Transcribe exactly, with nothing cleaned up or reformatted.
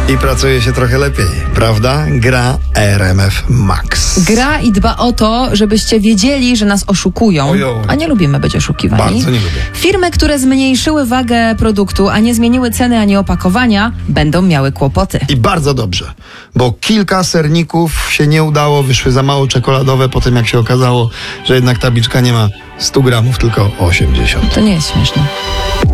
I pracuje się trochę lepiej, prawda? Gra R M F Max. Gra i dba o to, żebyście wiedzieli, że nas oszukują, Ojo. a nie lubimy być oszukiwani. Bardzo nie lubię. Firmy, które zmniejszyły wagę produktu, a nie zmieniły ceny ani opakowania, będą miały kłopoty. I bardzo dobrze, bo kilka serników się nie udało, wyszły za mało czekoladowe, po tym jak się okazało, że jednak tabliczka nie ma stu gramów, tylko osiemdziesiąt. To nie jest śmieszne.